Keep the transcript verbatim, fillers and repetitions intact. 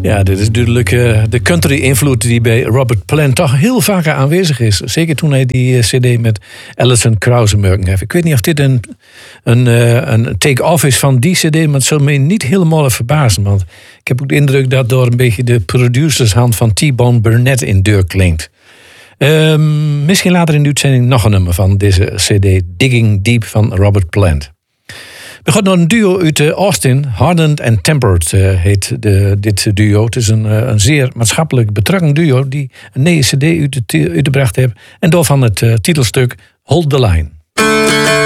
Ja, dit is duidelijk uh, de country-invloed die bij Robert Plant toch heel vaak aanwezig is. Zeker toen hij die uh, cd met Alison Krauss merken heeft. Ik weet niet of dit een, een, uh, een take-off is van die cd, maar het zal me niet helemaal verbazen. Want ik heb ook de indruk dat door een beetje de producershand van T-Bone Burnett in deur klinkt. Um, misschien later in de uitzending nog een nummer van deze cd, Digging Deep van Robert Plant. We gaan naar een duo uit Austin, Hardened and Tempered uh, heet de, dit duo. Het is een, uh, een zeer maatschappelijk betrokken duo die een nieuwe cd uit, uitgebracht heeft. En daarvan het uh, titelstuk Hold the Line.